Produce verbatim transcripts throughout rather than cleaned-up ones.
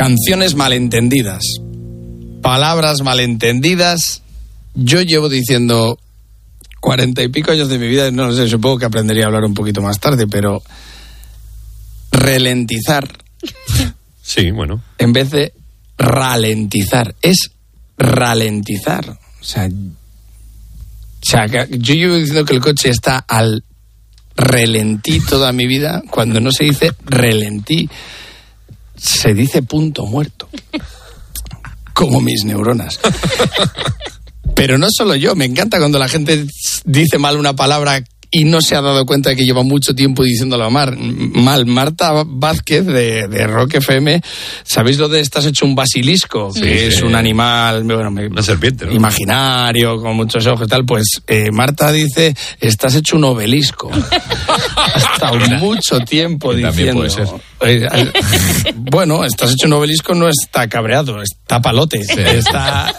Canciones malentendidas, palabras malentendidas. Yo llevo diciendo cuarenta y pico años de mi vida, no lo sé, supongo que aprendería a hablar un poquito más tarde, pero ralentizar. Sí, bueno. En vez de ralentizar, es ralentizar. O sea, o sea, yo llevo diciendo que el coche está al relentí toda mi vida, cuando no se dice relentí, se dice punto muerto. Como mis neuronas. Pero no solo yo, me encanta cuando la gente dice mal una palabra y no se ha dado cuenta de que lleva mucho tiempo diciéndolo mal. mal. Marta Vázquez de, de Rock F M, ¿sabéis lo de estás hecho un basilisco? Sí, que sí. Es un animal, bueno, una serpiente, ¿no? Imaginario, con muchos ojos y tal. Pues eh, Marta dice, estás hecho un obelisco. Ha estado mucho tiempo diciendo. También puede ser. Eh, eh, bueno, estás hecho un obelisco no está cabreado, está palote. Sí. Está...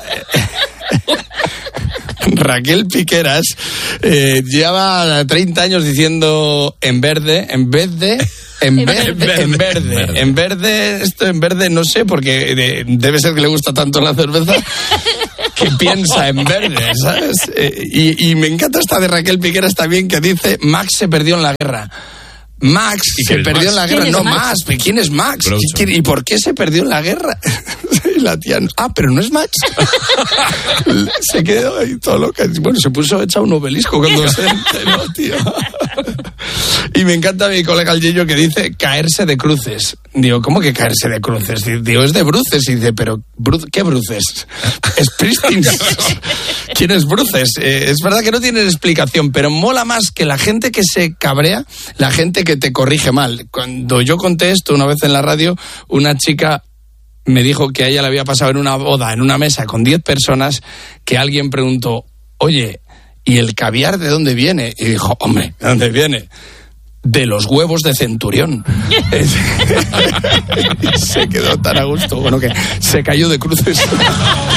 Raquel Piqueras eh, lleva treinta años diciendo en verde, en vez de... En verde, en verde, en verde, esto en verde no sé, porque de, debe ser que le gusta tanto la cerveza que piensa en verde, ¿sabes? Eh, y, y me encanta esta de Raquel Piqueras también, que dice Max se perdió en la guerra. Max se perdió Max? en la guerra, no Max. Max. ¿Quién es Max? ¿Quién, ¿Y por qué se perdió en la guerra? Y la tía, ah, pero no es Max. Se quedó ahí todo loca. Bueno, se puso hecha un obelisco cuando se enteró, tío. Y me encanta mi colega el Yello que dice caerse de cruces. Digo, ¿cómo que caerse de cruces? Digo, es de bruces. Y dice, pero ¿qué bruces? Springsteen. ¿Quién es bruces? Eh, es verdad que no tienen explicación, pero mola más que la gente que se cabrea, la gente que te corrige mal. Cuando yo conté esto una vez en la radio, una chica me dijo que a ella le había pasado en una boda, en una mesa con diez personas, que alguien preguntó, oye, ¿y el caviar de dónde viene? Y dijo, hombre, ¿de dónde viene? De los huevos de Centurión. Se quedó tan a gusto, bueno, que se cayó de cruces.